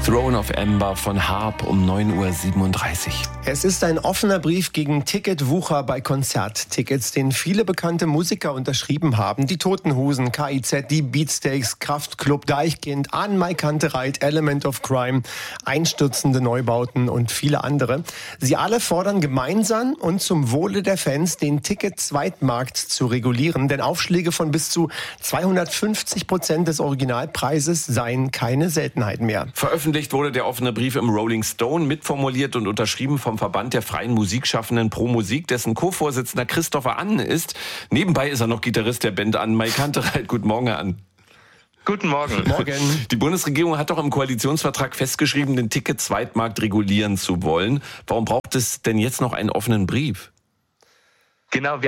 Throne of Amber von Harp um 9:37 Uhr. Es ist ein offener Brief gegen Ticketwucher bei Konzerttickets, den viele bekannte Musiker unterschrieben haben. Die Toten Hosen, KIZ, die Beatsteaks, Kraftklub, Deichkind, An-Mai Kantereit, Element of Crime, einstürzende Neubauten und viele andere. Sie alle fordern gemeinsam und zum Wohle der Fans, den Ticket-Zweitmarkt zu regulieren, denn Aufschläge von bis zu 250% des Originalpreises seien keine Seltenheit mehr. Veröffentlicht wurde der offene Brief im Rolling Stone, mitformuliert und unterschrieben vom Verband der freien Musikschaffenden Pro Musik, dessen Co-Vorsitzender Christopher Ann ist. Nebenbei ist er noch Gitarrist der Band An-Mai Kantereit. Guten Morgen, Herr Ann. Guten Morgen. Morgen. Die Bundesregierung hat doch im Koalitionsvertrag festgeschrieben, den Ticket-Zweitmarkt regulieren zu wollen. Warum braucht es denn jetzt noch einen offenen Brief? Genau,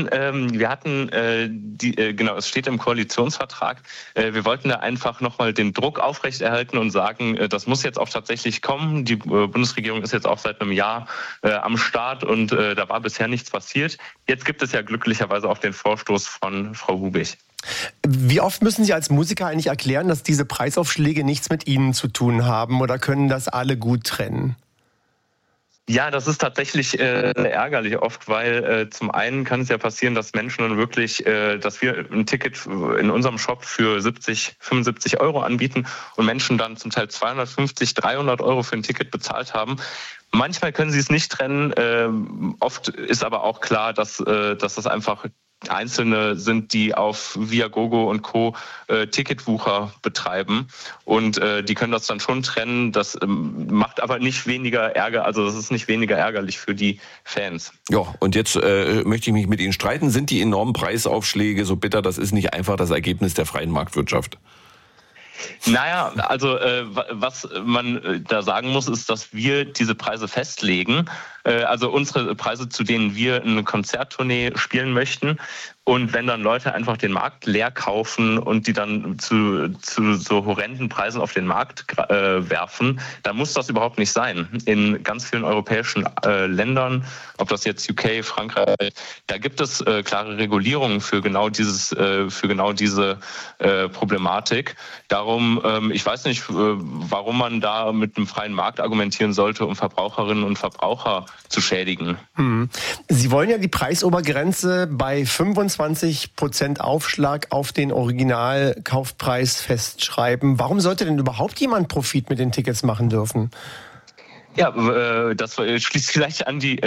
es steht im Koalitionsvertrag. Wir wollten da einfach nochmal den Druck aufrechterhalten und sagen, das muss jetzt auch tatsächlich kommen. Die Bundesregierung ist jetzt auch seit einem Jahr am Start und da war bisher nichts passiert. Jetzt gibt es ja glücklicherweise auch den Vorstoß von Frau Hubig. Wie oft müssen Sie als Musiker eigentlich erklären, dass diese Preisaufschläge nichts mit Ihnen zu tun haben, oder können das alle gut trennen? Ja, das ist tatsächlich ärgerlich oft, weil zum einen kann es ja passieren, dass Menschen dann wirklich, dass wir ein Ticket in unserem Shop für 70, 75 Euro anbieten und Menschen dann zum Teil 250, 300 Euro für ein Ticket bezahlt haben. Manchmal können sie es nicht trennen. Oft ist aber auch klar, dass das einfach Einzelne sind, die auf Viagogo und Co. Ticketwucher betreiben, und die können das dann schon trennen. Das macht aber nicht weniger Ärger, also das ist nicht weniger ärgerlich für die Fans. Ja, und jetzt möchte ich mich mit Ihnen streiten. Sind die enormen Preisaufschläge so bitter? Das ist nicht einfach das Ergebnis der freien Marktwirtschaft. Naja, also was man da sagen muss, ist, dass wir diese Preise festlegen. Also unsere Preise, zu denen wir eine Konzerttournee spielen möchten. Und wenn dann Leute einfach den Markt leer kaufen und die dann zu so horrenden Preisen auf den Markt werfen, dann muss das überhaupt nicht sein. In ganz vielen europäischen Ländern, ob das jetzt UK, Frankreich, da gibt es klare Regulierungen für genau diese Problematik. Darum, ich weiß nicht, warum man da mit einem freien Markt argumentieren sollte, um Verbraucherinnen und Verbraucher zu schädigen. Sie wollen ja die Preisobergrenze bei 25% Aufschlag auf den Originalkaufpreis festschreiben. Warum sollte denn überhaupt jemand Profit mit den Tickets machen dürfen? Ja, das schließt gleich an die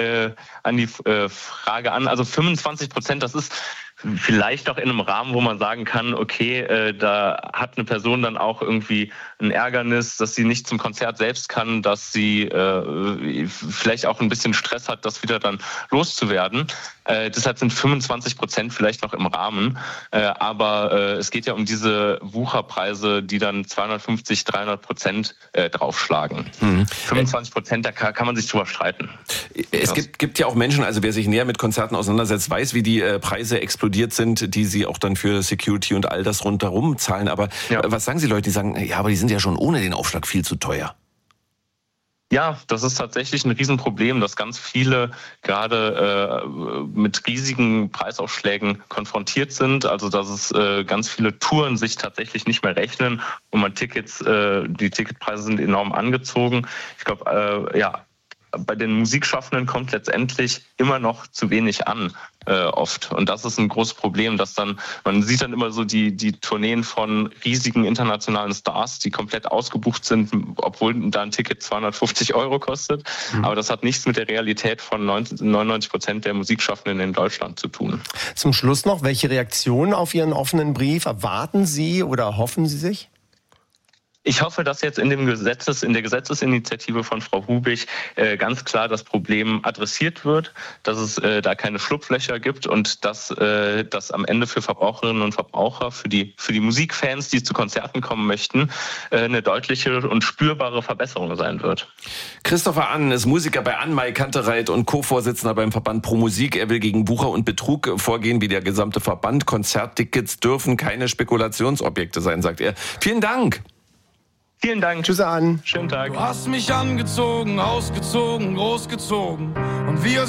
Frage an. Also 25%, das ist vielleicht auch in einem Rahmen, wo man sagen kann, okay, da hat eine Person dann auch irgendwie ein Ärgernis, dass sie nicht zum Konzert selbst kann, dass sie vielleicht auch ein bisschen Stress hat, das wieder dann loszuwerden. Deshalb sind 25% vielleicht noch im Rahmen. Aber es geht ja um diese Wucherpreise, die dann 250, 300% draufschlagen. 25%, da kann man sich drüber streiten. Es gibt ja auch Menschen, also wer sich näher mit Konzerten auseinandersetzt, weiß, wie die Preise explodiert sind, die sie auch dann für Security und all das rundherum zahlen. Aber ja, was sagen Sie Leute, die sagen, ja, aber die sind ja schon ohne den Aufschlag viel zu teuer? Ja, das ist tatsächlich ein Riesenproblem, dass ganz viele gerade mit riesigen Preisaufschlägen konfrontiert sind. Also dass es ganz viele Touren sich tatsächlich nicht mehr rechnen und die Ticketpreise sind enorm angezogen. Ich glaube, bei den Musikschaffenden kommt letztendlich immer noch zu wenig an, oft. Und das ist ein großes Problem, dass man sieht dann immer so die Tourneen von riesigen internationalen Stars, die komplett ausgebucht sind, obwohl da ein Ticket 250 Euro kostet. Aber das hat nichts mit der Realität von 99% der Musikschaffenden in Deutschland zu tun. Zum Schluss noch, welche Reaktionen auf Ihren offenen Brief erwarten Sie oder hoffen Sie sich? Ich hoffe, dass jetzt in der Gesetzesinitiative von Frau Hubig ganz klar das Problem adressiert wird, dass es da keine Schlupflöcher gibt und dass das am Ende für Verbraucherinnen und Verbraucher, für die Musikfans, die zu Konzerten kommen möchten, eine deutliche und spürbare Verbesserung sein wird. Christopher Ann ist Musiker bei An-Mai Kantereit und Co-Vorsitzender beim Verband Pro Musik. Er will gegen Wucher und Betrug vorgehen, wie der gesamte Verband. Konzerttickets dürfen keine Spekulationsobjekte sein, sagt er. Vielen Dank. Vielen Dank. Tschüss Ann. Schönen Tag. Du hast mich angezogen, ausgezogen, großgezogen und wir